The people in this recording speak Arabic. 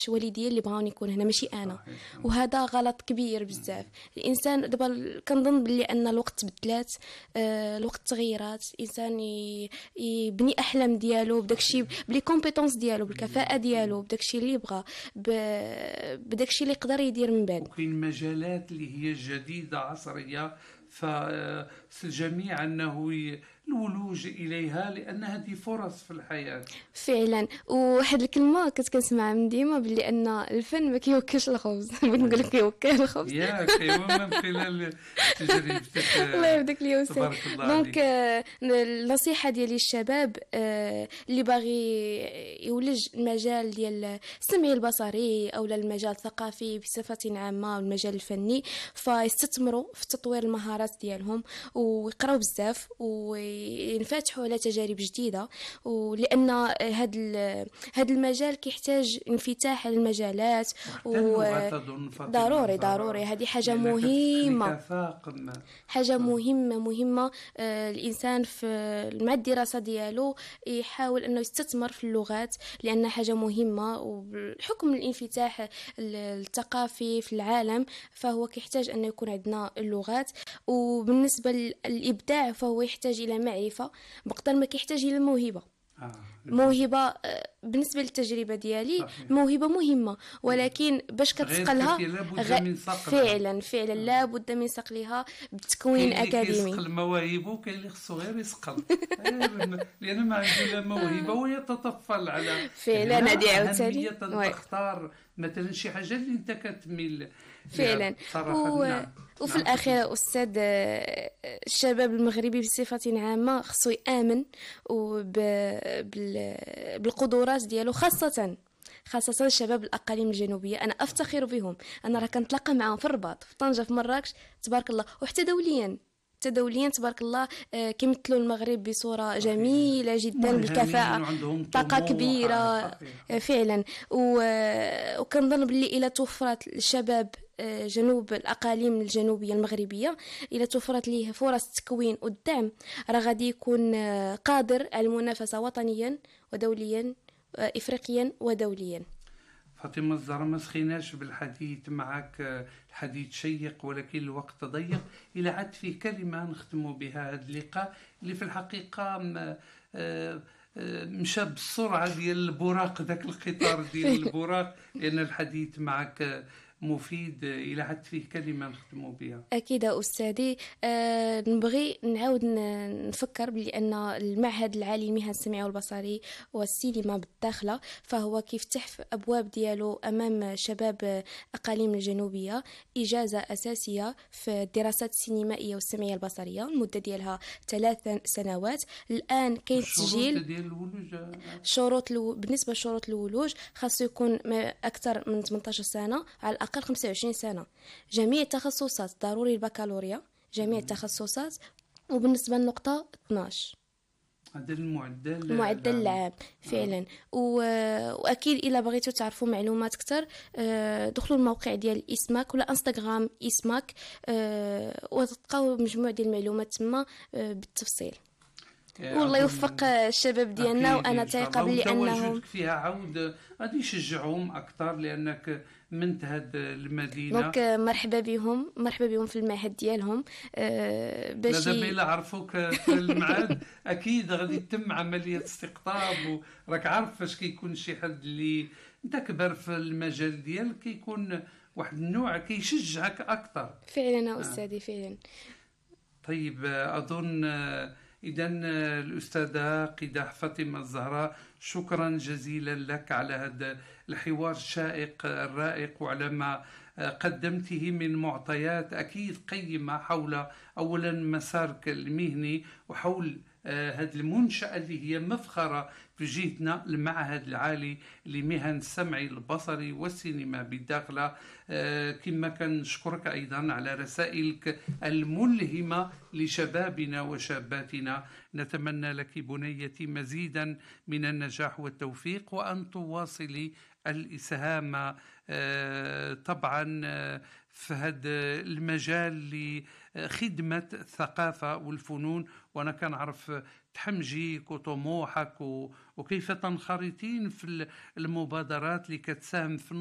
والديا اللي بغاوني نكون هنا ماشي انا. صحيح. وهذا غلط كبير بزاف. الانسان دابا كنظن بلي ان الوقت تبدلات، الوقت تغيرات، الانسان يبني احلام ديالو بداكشي بلي كومبيتونس ديالو بالكفاءه ديالو بداكشي اللي بغا بداكشي اللي يقدر يدير من بعد. وكاين مجالات اللي هي جديدة عصرية، فالجميع أنه الولوج إليها لأن هذه فرص في الحياة. فعلا. وواحد الكلمه كنت كنسمعها من ديما بلي ان الفن ما كيوكلش الخبز. بغيت نقول لك كيوكل الخبز. ياك ايوا من خلال تجربتك. الله يبارك لي وسام. تبارك الله دونك عليك. النصيحه ديالي الشباب اللي باغي يولج المجال ديال السمعي البصري او المجال الثقافي بصفه عامه والمجال الفني، فيستثمروا في تطوير المهارات ديالهم ويقراو بزاف وينفتحوا على تجارب جديده. ولان هذا المجال كيحتاج انفتاح على المجالات ضروري هذه حاجه مهمه، حاجه مهمه. الانسان مع الدراسه ديالو يحاول انه يستثمر في اللغات لان حاجه مهمه، وبحكم الانفتاح الثقافي في العالم فهو كيحتاج انه يكون عندنا اللغات. وبالنسبه للابداع فهو يحتاج الى معرفه بقدر ما كيحتاج الى موهبه. موهبه بالنسبه للتجربه ديالي موهبه مهمه، ولكن باش كتسقلها فعلا لا بد من صقلها بالتكوين الاكاديمي. يسقل المواهب وكاين اللي خصو غير يسقل لان ما عنده لا موهبه ويتطفل على فعلا. هذه عاوتاني تختار مثلا شي حاجه اللي انت كتميل فعلا. وفي الأخير أستاذ، الشباب المغربي بصفة عامة خصو يآمن بالقدرات ديالو، خاصة الشباب الأقاليم الجنوبية. أنا أفتخر بهم، أنا راه كنتلاقى معهم في الرباط، في طنجة، في مراكش، تبارك الله، وحتى دوليا تبارك الله كيمثلوا المغرب بصورة جميلة جدا بالكفاءة، طاقة كبيرة فعلا. وكنظن باللي إلى توفرت الشباب جنوب الأقاليم الجنوبية المغربية، إلى توفرت ليه فرص التكوين والدعم، راه غادي يكون قادر على المنافسة وطنيا ودوليا، إفريقيا ودوليا. فاطمة الزهراء، ما سخيناش بالحديث معك، الحديث شيق ولكن الوقت ضيق. إلى عاد فيه كلمة نختم بها هذا اللقاء اللي في الحقيقة مشى بالسرعة ديال البراق، ذاك القطار ديال البراق، لأن الحديث معك مفيد. إلى عاد فيه كلمة نختم بها. أكيد أستاذي. نبغي نعاود نفكر بأن المعهد العالي للمهن السمعي والبصري والسينما بالداخلة فهو كيفتح أبواب ديالو أمام شباب أقاليم الجنوبية إجازة أساسية في الدراسات السينمائية والسمعية البصرية، المدة ديالها 3 سنوات. الآن كاين تسجيل. بالنسبة لشروط الولوج خاصو يكون أكثر من 18 سنة، على الأقل 25 سنة، جميع التخصصات، ضروري البكالوريا، جميع التخصصات. وبالنسبة للنقطة 12 هذا المعدل العام فعلا. واكيد الا بغيتوا تعرفوا معلومات اكثر دخلوا الموقع ديال إسماك ولا انستغرام إسماك، وتلقاو مجموعه ديال المعلومات تما بالتفصيل. والله يوفق الشباب ديالنا، وانا ثقه بلي انهم فيها عود غادي يشجعهم اكثر لانك من هذه المدينه. دونك مرحبا بهم في المعهد ديالهم. باش دابا الا عرفوك في المعهد اكيد غادي تتم عمليه استقطاب، وراك عارف فاش كيكون شي حد اللي انت كبر في المجال ديالك كيكون واحد النوع كيشجعك اكثر. فعلا استاذي فعلا. طيب اظن إذا الأستاذة قداح فاطمة الزهراء، شكرا جزيلا لك على هذا الحوار الشائق الرائق وعلى ما قدمته من معطيات أكيد قيمة حول أولا مسارك المهني وحول هذه المنشأة اللي هي مفخرة في جهتنا، المعهد العالي لمهن السمعي البصري والسينما بالداخلة. كما كنشكرك أيضا على رسائلك الملهمة لشبابنا وشاباتنا. نتمنى لك بنيتي مزيدا من النجاح والتوفيق، وأن تواصلي الإسهام طبعا في هذا المجال لخدمة الثقافة والفنون. وأنا كنعرف تحمجيك وطموحك وكيف تنخرطين في المبادرات اللي كتساهم في